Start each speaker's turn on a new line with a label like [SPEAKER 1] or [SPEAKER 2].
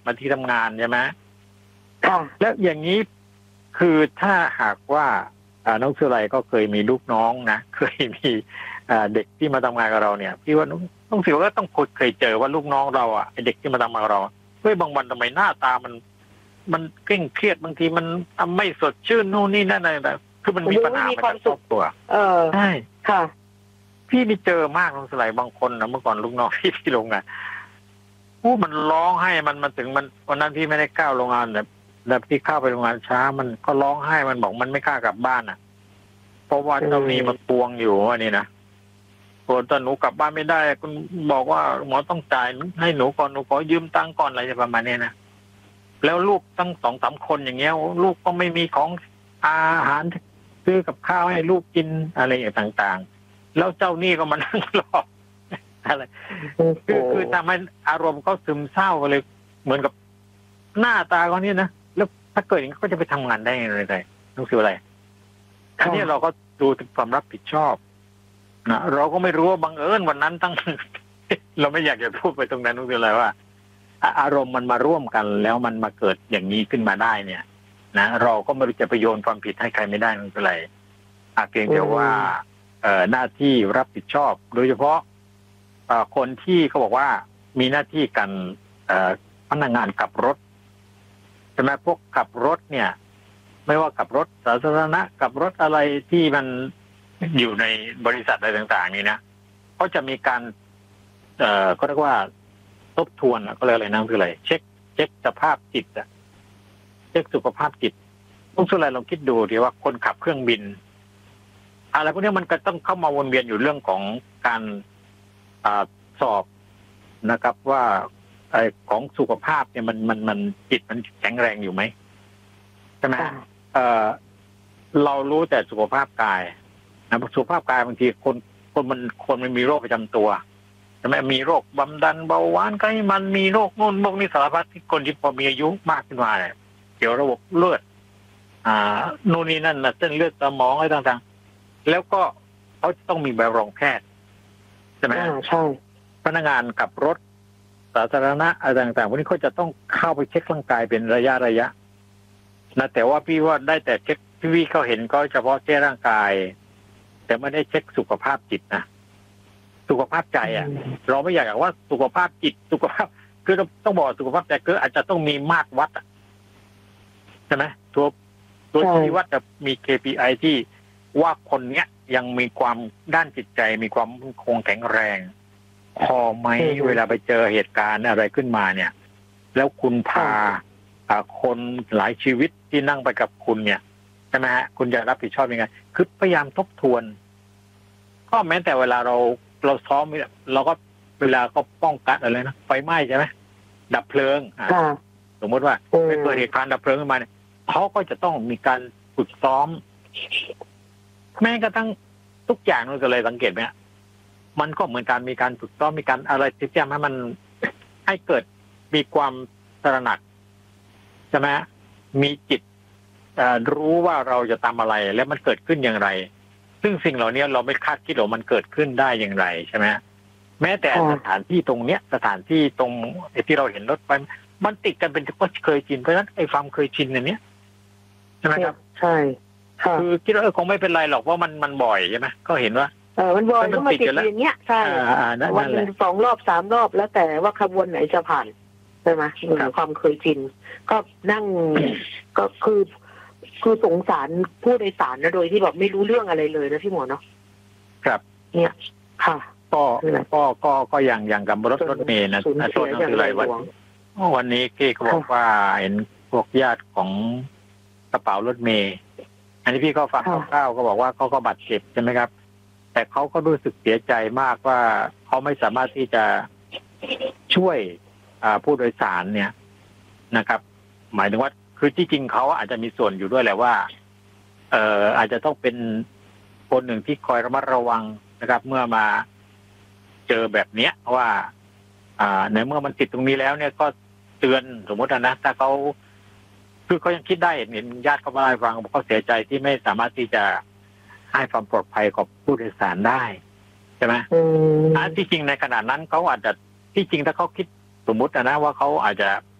[SPEAKER 1] มาที่ทำงานใช่ไหม
[SPEAKER 2] ค่ะ
[SPEAKER 1] แล้วอย่างนี้คือถ้าหากว่าน้องสุไลก็เคยมีลูกน้องนะเคยมีเด็กที่มาทำงานกับเราเนี่ยพี่ว่าน้องสิวก็ต้องเคยเจอว่าลูกน้องเราไอเด็กที่มาทำงานกับเราเฮ้ยบางวันทำไมหน้าตามันเคร่งเครียดบางทีมันไม่สดชื่นนู่นนี่นั่นอะไรแบบคือมันมีปัญหามาจากครอบครัวใช่
[SPEAKER 2] ค่ะ
[SPEAKER 1] พี่นี่เจอมากน้องสุไลบางคนนะเมื่อก่อนลูกน้องที่โรงงานมันร้องให้มันถึงมันวันนั้นพี่ไม่ได้ก้าวโรงงานแล้วที่เข้าไปโรงงานช้ามันก็ร้องไห้มันบอกมันไม่กล้ากลับบ้านเพราะว่าเจ้านี้มันปวงอยู่ว่านี่นะปวดตอนหนูกลับบ้านไม่ได้คุณบอกว่าหมอต้องจ่ายให้หนูก่อนหนูขอยืมตังค์ก่อนอะไรประมาณนี้นะแล้วลูกตั้ง2-3 คนอย่างเงี้ยลูกก็ไม่มีของอาหารซื้อกับข้าวให้ลูกกินอะไรอย่างต่างๆแล้วเจ้านี่ก็มานั่งรออะไรคือทำให้อารมณ์เขาซึมเศร้าเลยเหมือนกับหน้าตาเขาเนี่ยนะแล้วถ้าเกิดอย่างนี้เขาจะไปทำงานได้ยังไงต้องซื้ออะไรอันนี้เราก็ดูถึงความรับผิดชอบนะเราก็ไม่รู้ว่าบังเอิญวันนั้นตั้ง เราไม่อยากจะพูดไปตรงนั้นต้องซื้ออะไรว่าอารมณ์มันมาร่วมกันแล้วมันมาเกิดอย่างนี้ขึ้นมาได้เนี่ยนะเราก็ไม่รู้จะไปโยนความผิดให้ใครไม่ได้ต้องซื้ออะไรเพียงแต่ว่าหน้าที่รับผิดชอบโดยเฉพาะคนที่เขาบอกว่ามีหน้าที่กันพนักงานขับรถใช่ไหมพวกขับรถเนี่ยไม่ว่าขับรถสาธารณะขับรถอะไรที่มันอยู่ในบริษัทอะไรต่างๆนี่นะเขาจะมีการก็เรียกว่าทบทวนก็เลยอะไรนะคืออะไรเช็คสภาพจิตเช็คสุขภาพจิตต้องสุดอะไรลองคิดดูดีว่าคนขับเครื่องบินอะไรพวกนี้มันก็ต้องเข้ามาวนเวียนอยู่เรื่องของการสอบนะครับว่าของสุขภาพเนี่ยมันจิตมันแข็งแรงอยู่ไหมใช่ไหมเรารู้แต่สุขภาพกายนะสุขภาพกายบางทีคนมันมีโรคประจำตัวใช่ไหมมีโรคความดันเบาหวานไขมันมีโรคโน่นโรคนี้สารพัดที่คนที่พอมีอายุมากขึ้นมาเนี่ยเกี่ยวระบบเลือดนู่นนี่นั่นนะเส้นเลือดสมองอะไรต่างๆแล้วก็เขาต้องมีใบรับรองแพทย์ใช่ไหม
[SPEAKER 2] ใช่
[SPEAKER 1] พนักงานขับรถสาธารณะอะไรต่างๆพวกนี้เขาจะต้องเข้าไปเช็คร่างกายเป็นระยะนะแต่ว่าพี่ว่าได้แต่เช็คพี่เขาเห็นก็เฉพาะเช็คร่างกายแต่ไม่ได้เช็คสุขภาพจิตนะสุขภาพใจเราไม่อยากว่าสุขภาพจิตสุขภาพคือต้องบอกสุขภาพใจคืออาจจะต้องมีมาตรวัดใช่ไหมตัวชี้วัดจะมี KPI ที่ว่าคนเนี้ยยังมีความด้านจิตใจมีความคงแข็งแรงพอไหมเวลาไปเจอเหตุการณ์อะไรขึ้นมาเนี่ยแล้วคุณพาคนหลายชีวิตที่นั่งไปกับคุณเนี่ยใช่ไหมฮะคุณจะรับผิดชอบยังไงคือพยายามทบทวนก็แม้แต่เวลาเราซ้อมเราก็เวลาก็ป้องกันอะไรนะไฟไหม้ใช่ไหมดับเพลิงสมมติว่าไม่เกิดเหตุการณ์ดับเพลิงขึ้นมาเนี่ยเขาก็จะต้องมีการฝึกซ้อมแม้กระทั่งทุกอย่างเราก็เลยสังเกตไหมมันก็เหมือนการมีการฝึกซ้อมมีการอะไรที่จะให้มันให้เกิดมีความตระหนักใช่ไหมมีจิตรู้ว่าเราจะทำอะไรและมันเกิดขึ้นอย่างไรซึ่งสิ่งเหล่านี้เราไม่คาดคิดว่ามันเกิดขึ้นได้อย่างไรใช่ไหมแม้แต่สถานที่ตรงเนี้ยสถานที่ตรงที่เราเห็นรถไฟมันติดกันเป็นก็เคยชินเพราะฉะนั้นไอ้ความเคยชินอันนี้ใช่ไหมครับ
[SPEAKER 2] ใช่
[SPEAKER 1] คือคิดว่าคงไม่เป็นไรหรอกเพราะมันบ่อยใช่ไหมก็เห็นว่า
[SPEAKER 2] มันบ่อยก็มาติดอย่างเงี้ยใช่วันนึง2 รอบ 3 รอบแล้วแต่ว่าขบวนไหนจะผ่านใช่ไหมความเคยชินก็นั่งก็คือสงสารผู้โดยสารนะโดยที่แบบไม่รู้เรื่องอะไรเลยนะพี่หมอเนาะ
[SPEAKER 1] ครับ
[SPEAKER 2] เนี่ยค่ะ
[SPEAKER 1] ก็อย่างกับรถเมล์นะโทษนั่นคืออะไรวันนี้พี่เขาบอกว่าเห็นพวกญาติของกระเป๋ารถเมล์อันนี้พี่ก็ฟังคร่าวๆก็บอกว่าเขาก็บาดเจ็บใช่ไหมครับแต่เขาก็รู้สึกเสียใจมากว่าเขาไม่สามารถที่จะช่วยผู้โดยสารเนี่ยนะครับหมายถึงว่าคือที่จริงเขาอาจจะมีส่วนอยู่ด้วยแหละว่าอาจจะต้องเป็นคนหนึ่งที่คอยระมัดระวังนะครับเมื่อมาเจอแบบเนี้ยว่าในเมื่อมันติดตรงนี้แล้วเนี่ยก็เตือนสมมตินะถ้าเขาคือเขายังคิดได้เห็นญาติเขามาให้ฟังเขาเสียใจที่ไม่สามารถที่จะให้ความปลอดภัยกับผู้โดยสารได้ใช่ไหมที่จริงในขณะนั้นเขาอาจจะที่จริงถ้าเขาคิดสมมตินะว่าเขาอาจจะ